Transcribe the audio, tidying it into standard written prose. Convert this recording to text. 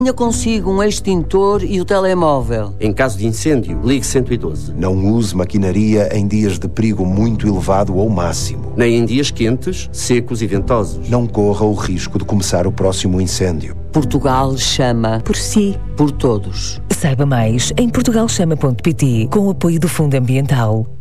Tenha consigo um extintor e o telemóvel. Em caso de incêndio, ligue 112. Não use maquinaria em dias de perigo muito elevado ou máximo. Nem em dias quentes, secos e ventosos. Não corra o risco de começar o próximo incêndio. Portugal chama por si, por todos. Saiba mais em portugalchama.pt com o apoio do Fundo Ambiental.